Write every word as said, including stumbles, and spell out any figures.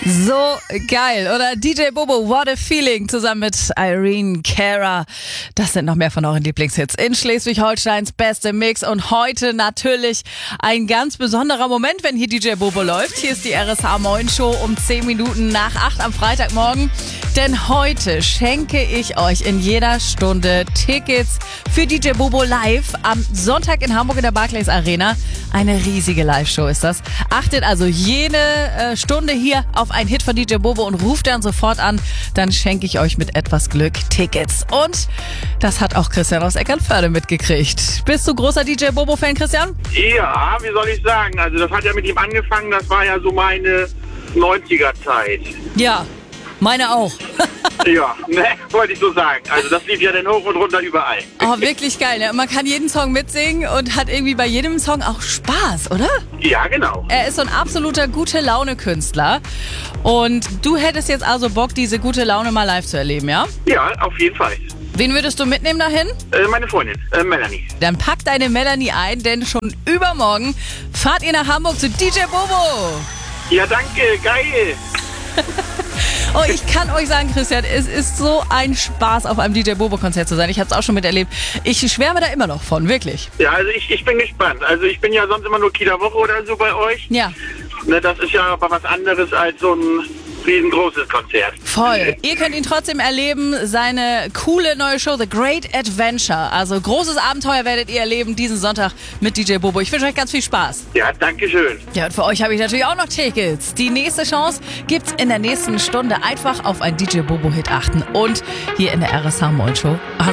So geil, oder? D J Bobo, What a Feeling, zusammen mit Irene Cara. Das sind noch mehr von euren Lieblingshits in Schleswig-Holsteins beste Mix. Und heute natürlich ein ganz besonderer Moment, wenn hier D J Bobo läuft. Hier ist die R S H Moin Show um zehn Minuten nach acht am Freitagmorgen. Denn heute schenke ich euch in jeder Stunde Tickets für D J Bobo live am Sonntag in Hamburg in der Barclays Arena. Eine riesige Live-Show ist das. Achtet also jede äh, Stunde hier auf einen Hit von D J Bobo und ruft dann sofort an. Dann schenke ich euch mit etwas Glück Tickets. Und das hat auch Christian aus Eckernförde mitgekriegt. Bist du großer D J Bobo-Fan, Christian? Ja, wie soll ich sagen? Also das hat ja mit ihm angefangen, das war ja so meine neunziger-Zeit. Ja, meine auch. Ja, ne, wollte ich so sagen. Also das lief ja dann hoch und runter überall. Oh, wirklich geil, ne? Man kann jeden Song mitsingen und hat irgendwie bei jedem Song auch Spaß, oder? Ja, genau. Er ist so ein absoluter Gute-Laune-Künstler. Und du hättest jetzt also Bock, diese gute Laune mal live zu erleben, ja? Ja, auf jeden Fall. Wen würdest du mitnehmen dahin? Äh, meine Freundin, äh, Melanie. Dann pack deine Melanie ein, denn schon übermorgen fahrt ihr nach Hamburg zu D J Bobo. Ja, danke, geil. Oh, ich kann euch sagen, Christian, es ist so ein Spaß, auf einem D J Bobo-Konzert zu sein. Ich habe es auch schon miterlebt. Ich schwärme da immer noch von, wirklich. Ja, also ich, ich bin gespannt. Also ich bin ja sonst immer nur Kieler Woche oder so bei euch. Ja. Ne, das ist ja aber was anderes als so ein riesengroßes Konzert. Voll. Ihr könnt ihn trotzdem erleben, seine coole neue Show, The Great Adventure. Also großes Abenteuer werdet ihr erleben diesen Sonntag mit D J Bobo. Ich wünsche euch ganz viel Spaß. Ja, danke schön. Ja, und für euch habe ich natürlich auch noch Tickets. Die nächste Chance gibt's in der nächsten Stunde. Einfach auf ein D J Bobo-Hit achten und hier in der R S H Moin Show